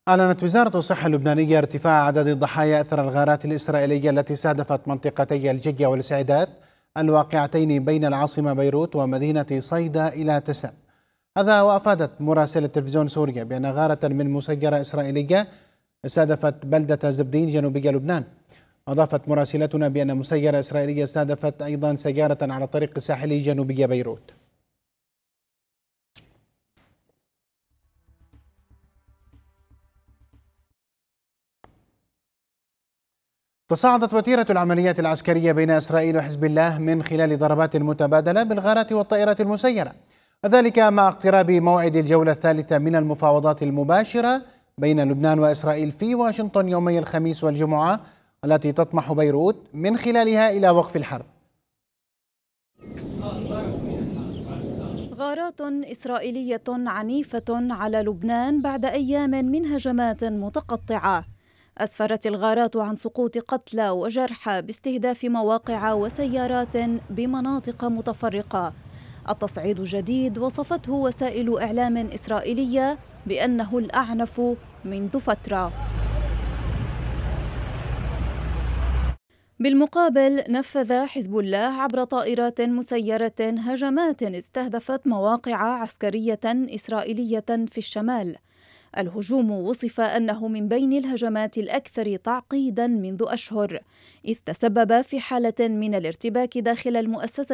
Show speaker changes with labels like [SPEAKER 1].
[SPEAKER 1] أعلنت وزارة الصحة اللبنانية ارتفاع عدد الضحايا أثر الغارات الإسرائيلية التي استهدفت منطقتي الجية والسعيدات الواقعتين بين العاصمة بيروت ومدينة صيدا إلى 9. هذا وأفادت مراسلة تلفزيون سوريا بأن غارة من مسيرة إسرائيلية استهدفت بلدة زبدين جنوبي لبنان. أضافت مراسلتنا بأن مسيرة إسرائيلية استهدفت أيضا سيارة على الطريق الساحلي جنوبي بيروت. تصاعدت وتيرة العمليات العسكرية بين إسرائيل وحزب الله من خلال ضربات متبادلة بالغارات والطائرات المسيرة، وذلك مع اقتراب موعد الجولة الثالثة من المفاوضات المباشرة بين لبنان وإسرائيل في واشنطن يومي الخميس والجمعة، التي تطمح بيروت من خلالها إلى وقف الحرب.
[SPEAKER 2] غارات إسرائيلية عنيفة على لبنان بعد أيام من هجمات متقطعة. أسفرت الغارات عن سقوط قتلى وجرحى باستهداف مواقع وسيارات بمناطق متفرقة. التصعيد جديد وصفته وسائل إعلام إسرائيلية بأنه الأعنف منذ فترة. بالمقابل نفذ حزب الله عبر طائرات مسيرة هجمات استهدفت مواقع عسكرية إسرائيلية في الشمال. الهجوم وصف أنه من بين الهجمات الأكثر تعقيداً منذ أشهر، إذ تسبب في حالة من الارتباك داخل المؤسسة